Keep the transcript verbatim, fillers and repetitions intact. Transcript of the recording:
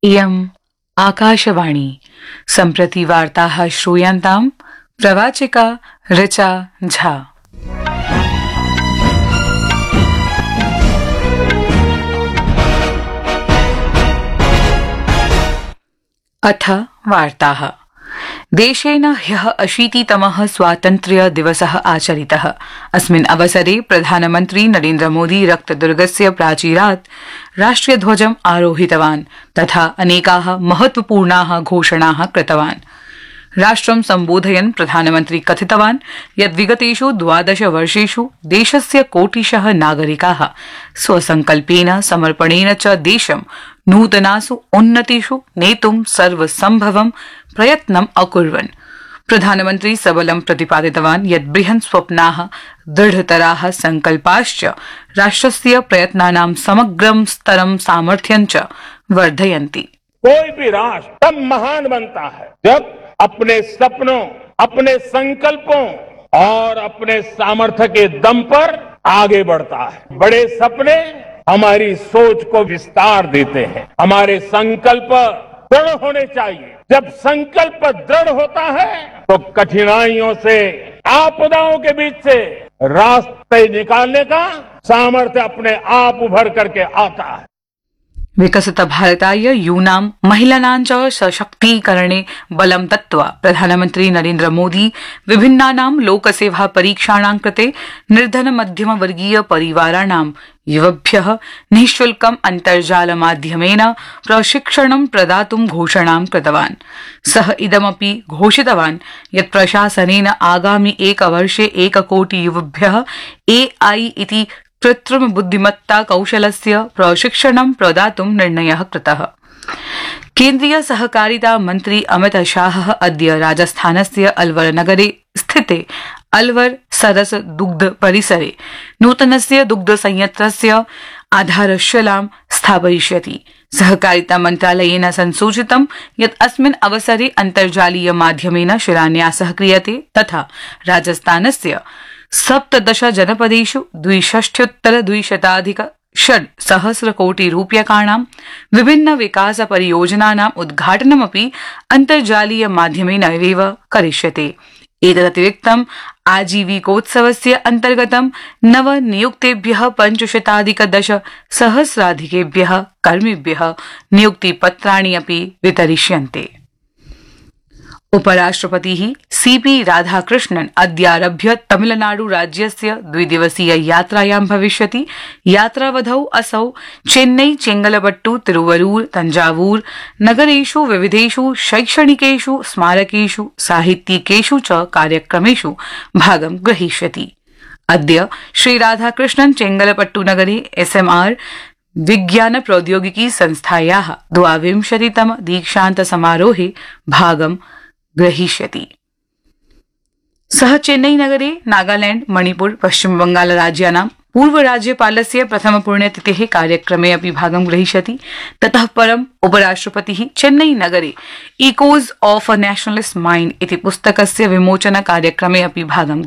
इयम् आकाशवाणी। सम्प्रति वार्ताः श्रूयन्ताम्। प्रवाचिका ऋचा झा। अथ वार्ताः। देशेन ह्यः अशीतितमः स्वातन्त्र्य दिवसः आचरितः। अस्मिन् अवसरे प्रधानमन्त्री नरेन्द्र मोदी रक्तदुर्गस्य प्राचीरात् राष्ट्रियध्वजम् आरोहितवान् तथा अनेकाः महत्वपूर्णाः घोषणाः कृतवान्। राष्ट्रं सम्बोधयन् प्रधानमन्त्री कथितवान् यत् विगतेषु द्वादश वर्षेषु देशस्य कोटिशः नागरिकाः स्वसंकल्पेन समर्पणेन च देशं नूतनासु उन्नतिषु नेतुं सर्वसम्भवं प्रयत्नम् अकुर्वन्। प्रधानमन्त्री सबलं प्रतिपादितवान् यत् बृहत् स्वप्नाः दृढतराः संकल्पाश्च राष्ट्रस्य प्रयत्नानां समग्रं स्तरं सामर्थ्यं च वर्धयन्ति। कोई भी राष्ट्र तब महान बनता है जब अपने सपनों, अपने संकल्पों और अपने सामर्थ्य के दम पर आगे बढ़ता है। बड़े सपने हमारी सोच को विस्तार देते हैं। हमारे संकल्प दृढ़ होने चाहिए। जब संकल्प दृढ़ होता है तो कठिनाइयों से, आपदाओं के बीच से रास्ते निकालने का सामर्थ्य अपने आप उभर करके आता है। विकसित भारताय यूनां महिलानां च सशक्तीकरणे बलं दत्त्वा प्रधानमन्त्री नरेन्द्र मोदी विभिन्नानां लोकसेवा परीक्षाणां कृते निर्धन मध्यम वर्गीय परिवाराणां युवभ्यः निःशुल्कम् अन्तर्जालमाध्यमेन प्रशिक्षणं प्रदातुं घोषणां कृतवान्। सः इदमपि घोषितवान् यत् प्रशासनेन आगामि एकवर्षे एककोटि युवभ्यः एआई इति कृत्रिम बुद्धिमत्ता कौशलस्य प्रशिक्षणं प्रदातुं निर्णयः कृतः। केन्द्रीय सहकारिता मन्त्री अमित शाहः अद्य राजस्थानस्य अलवर नगरे स्थिते अलवर सरस दुग्ध परिसरे नूतनस्य दुग्ध संयन्त्रस्य आधारशिलां स्थापयिष्यति। सहकारिता मन्त्रालयेन संसूचितं यत् अस्मिन् अवसरे अन्तर्जालीय माध्यमेन शिलान्यासः क्रियते तथा राजस्थानस्य सप्तदश जनपदेषु द्विषष्ट्युत्तर द्विशताधिक षड् सहस्र कोटि रूप्यकाणां विभिन्न विकास परियोजनानाम् उद्घाटनमपि अन्तर्जालीय माध्यमेन एव करिष्यते। एतदतिरिक्तम् आजीविकोत्सवस्य अन्तर्गतं नव नियुक्तेभ्यः पञ्चशताधिक दश सहस्राधिकेभ्यः कर्मिभ्यः नियुक्तिपत्राणि अपि वितरिष्यन्ते। उपराष्ट्रपतिः सीपी राधाकृष्णन् अद्यारभ्य तमिलनाडु राज्यस्य द्विदिवसीय यात्रायां भविष्यति। यात्रावधौ असौ चेन्नई, चेंगलपट्टु, तिरुवरूर, तंजावूर नगरेषु विविधेषु शैक्षणिकेषु स्मारकेषु साहित्यिकेषु च कार्यक्रमेषु भागं ग्रहीष्यति। अद्य श्री राधाकृष्णन् चेंगलपट्टु नगरे एसएमआर विज्ञान प्रौद्योगिकी संस्थायाः द्वाविंशतितम दीक्षान्त समारोहे भागं ग्रहीष्यति। सः चेन्नई नगरे नागालैंड, मणिपुर, पश्चिम बंगाल राज्यानां पूर्व राज्यपालस्य प्रथम पुण्यतिथेः कार्यक्रमे अपि भागं ग्रहीष्यति। ततः परम् उपराष्ट्रपतिः चेन्नई नगरे echoes of a nationalist mind इति पुस्तकस्य विमोचन कार्यक्रमे अपि भागं